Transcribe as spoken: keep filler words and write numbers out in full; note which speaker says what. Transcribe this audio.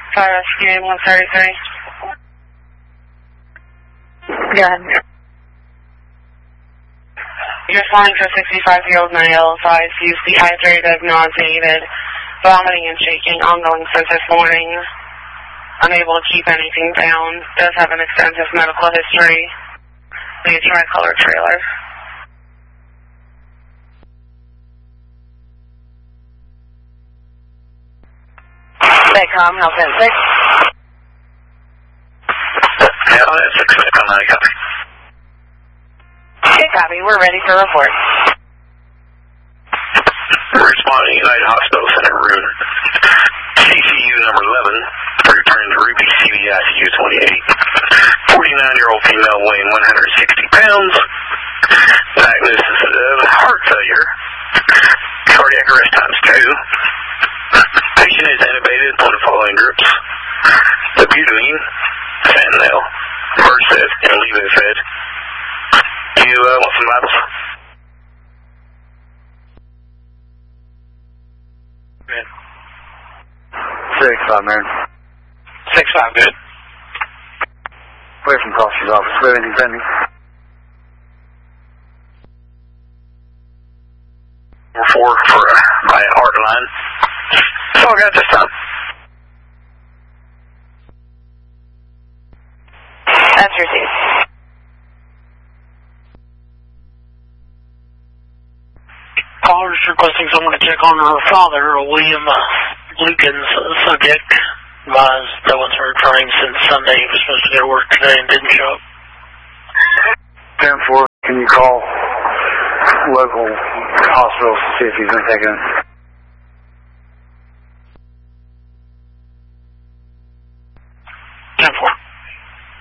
Speaker 1: Fire rescue one thirty-three.
Speaker 2: Go ahead.
Speaker 1: You're flying for a sixty-five-year-old male, advised he's dehydrated, nauseated, vomiting and shaking, ongoing since this morning, unable to keep anything down, does have an extensive medical history, the tricolor trailer.
Speaker 2: Baycom, Health and six.
Speaker 3: Yeah, that's six, Baycom, I copy.
Speaker 2: Okay, copy. We're ready for report.
Speaker 3: Responding United Hospital Center room. C C U number eleven, return to Ruby C V I C U twenty-eight. forty-nine-year-old female weighing one hundred sixty pounds. Diagnosis of heart failure. Cardiac arrest times two. Patient is intubated on the following groups: Butamine, fentanyl, Versed, and Levofed. Do you uh, want some vitals? Good.
Speaker 4: Six five, man.
Speaker 3: Six five, good.
Speaker 4: Away from Coster's office. Do you have anything pending?
Speaker 3: Four for uh, my heart line. That's all I got this time.
Speaker 2: That's received.
Speaker 5: Caller's requesting someone to check on her father, William Lucan's subject. Advised that wasn't heard from him since Sunday. He was supposed to go to work today and didn't show up.
Speaker 4: ten four, can you call local hospitals to see if he's been taken?